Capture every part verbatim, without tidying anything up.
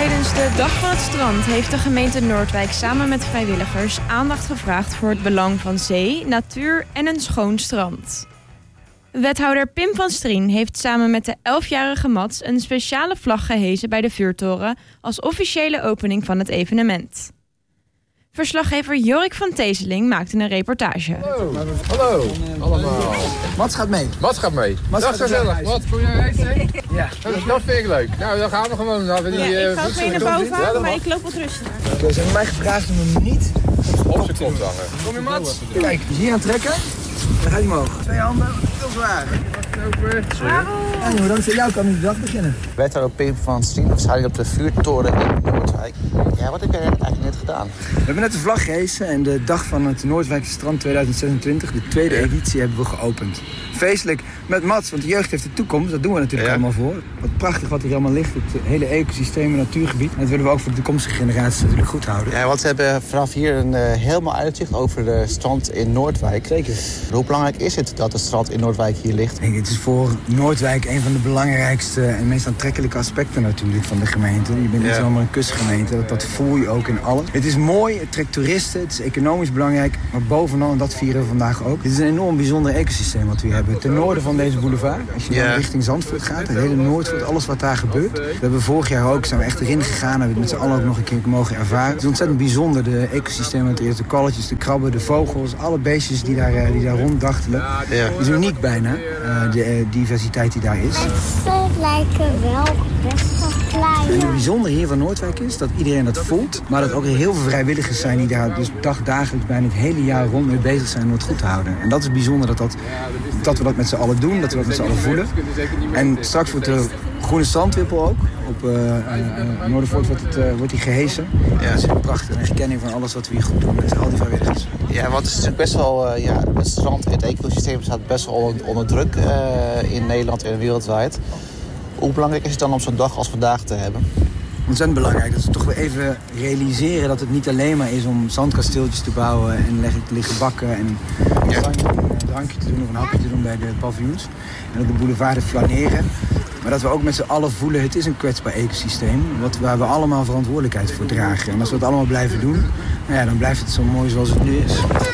Tijdens de Dag van het Strand heeft de gemeente Noordwijk samen met vrijwilligers aandacht gevraagd voor het belang van zee, natuur en een schoon strand. Wethouder Pim van Strien heeft samen met de elfjarige Mats een speciale vlag gehesen bij de vuurtoren als officiële opening van het evenement. Verslaggever Jorik van Teeseling maakte een reportage. Hallo, hallo allemaal. Mats gaat mee. Mats gaat mee. Mats dat is gezellig. Mats, kom jij reizen? Ja. Dat, dat vind ik leuk. Nou, dan gaan we gewoon. Dan we die, ja, ik ga ook mee naar boven, ja, maar mag. ik loop wat rustig. Oké, ze hebben mij gevraagd om hem niet Op zijn kop te hangen. Kom je, Mats? Kijk, dus hier aan trekken. Dan gaat hij omhoog. Twee handen, heel zwaar. En hoe dankzij jou kan nu de dag beginnen. Wethouder Pim van Strien, we staan hier op de vuurtoren in Noordwijk. Ja, wat heb jij eigenlijk net gedaan? We hebben net de vlag gehesen en de dag van het Noordwijkse Strand tweeduizend zesentwintig, de tweede editie, hebben we geopend. Feestelijk met Mats, want de jeugd heeft de toekomst, dat doen we natuurlijk ja. allemaal voor. Wat prachtig wat hier allemaal ligt, het hele ecosysteem en natuurgebied. En dat willen we ook voor de toekomstige generaties natuurlijk goed houden. Ja, want we hebben vanaf hier een uh, helemaal uitzicht over de strand in Noordwijk. Zeker. Hoe belangrijk is het dat het strand in Noordwijk hier ligt? Ik denk, het is voor Noordwijk een van de belangrijkste en meest aantrekkelijke aspecten natuurlijk van de gemeente. Je bent niet Ja. zomaar een kustgemeente, dat, dat voel je ook in alles. Het is mooi, het trekt toeristen, het is economisch belangrijk, maar bovenal, en dat vieren we vandaag ook, het is een enorm bijzonder ecosysteem wat we hier hebben. Ten noorden van deze boulevard, als je Ja. dan richting Zandvoort gaat, het hele Noordvoort, alles wat daar gebeurt. We hebben vorig jaar ook, zijn we echt erin gegaan, hebben we het met z'n allen ook nog een keer mogen ervaren. Het is ontzettend bijzonder, de ecosysteem wat er is, de kolletjes, de krabben, de vogels, alle beestjes die daar, die daar ronddachtelen. Ja. Het is uniek bijna, uh, de uh, diversiteit die daar is. Mensen lijken wel best wel klein. En het bijzondere hier van Noordwijk is dat iedereen dat voelt, maar dat ook er heel veel vrijwilligers zijn die daar dus dagdagelijks bijna het hele jaar rond mee bezig zijn om het goed te houden. En dat is bijzonder dat, dat, dat we dat met z'n allen doen, dat we dat met z'n allen voelen. En straks wordt de groene strandwippel ook, op uh, uh, Noordervoort wordt, het, uh, wordt die gehesen. Ja. Dat is een prachtig en erkenning van alles wat we hier goed doen met al die vrijwilligers. Ja, want het is natuurlijk best wel, uh, ja, het strand, het ecosysteem staat best wel onder, onder druk uh, in Nederland en wereldwijd. Hoe belangrijk is het dan om zo'n dag als vandaag te hebben? Ontzettend belangrijk dat we toch weer even realiseren dat het niet alleen maar is om zandkasteeltjes te bouwen en te liggen bakken en een, Ja. drankje, een drankje te doen of een hapje te doen bij de paviljoens. En op de boulevarden flaneren. Maar dat we ook met z'n allen voelen, het is een kwetsbaar ecosysteem wat, waar we allemaal verantwoordelijkheid voor dragen. En als we het allemaal blijven doen, nou ja, dan blijft het zo mooi zoals het nu is.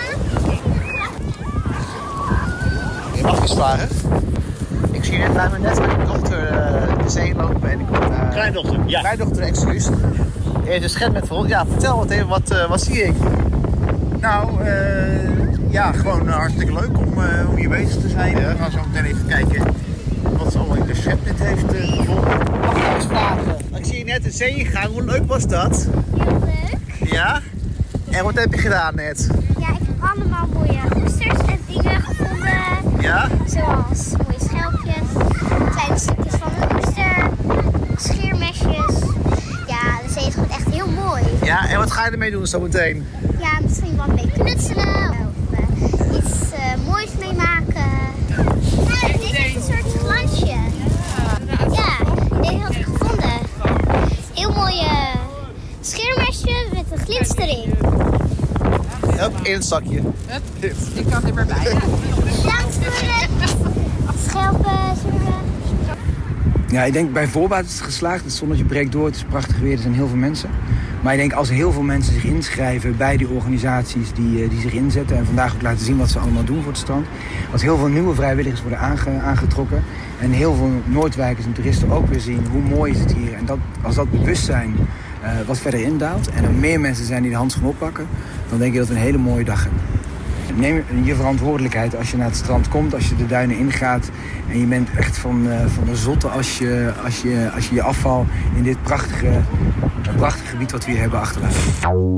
Je mag eens vragen. Ik zie net bij me net mijn dochter uh, de zee lopen en ik kom... Uh, Kleindochter, ja. Kleindochter, excuus. Je is een met vol. Ja, vertel wat even, wat, uh, wat zie ik? Nou, uh, ja, gewoon uh, hartstikke leuk om, uh, om hier bezig te zijn. Ja. We gaan zo meteen even kijken wat ze allemaal in de schepnet heeft uh, gevonden. Mag ik eens vragen? Ik zie je net de zee ingaan. Hoe leuk was dat? Heel leuk. Ja? En wat heb je gedaan net? Ja, ik heb allemaal mooie oesters en dingen gevonden. Ja? Zoals mooie schelpjes, kleine stukjes van een oester, scheermesjes. Ja, de zee is gewoon echt heel mooi. Ja, en wat ga je ermee doen zo meteen? Ja, misschien wat mee knutselen of uh, iets uh, moois mee maken. Ja, dit is een soort glansje. Ja, deze had ik gevonden. Heel mooi uh, scheermesje met een glinster erin. Hup, in het zakje. Ik kan er maar bij. Bedankt voor het schelpen, zoeken. Ja, ik denk bij voorbaat is het geslaagd. Het zonnetje breekt door, het is prachtig weer, er zijn heel veel mensen. Maar ik denk als heel veel mensen zich inschrijven bij die organisaties die, die zich inzetten... en vandaag ook laten zien wat ze allemaal doen voor het strand... als heel veel nieuwe vrijwilligers worden aange, aangetrokken... en heel veel Noordwijkers en toeristen ook weer zien hoe mooi is het hier... en dat, als dat bewustzijn uh, wat verder indaalt... en er meer mensen zijn die de handschoen oppakken... dan denk ik dat we een hele mooie dag hebben. Neem je verantwoordelijkheid als je naar het strand komt, als je de duinen ingaat... en je bent echt van, uh, van de zotte als je, als, je, als je je afval in dit prachtige, prachtige gebied wat we hier hebben achterlaten.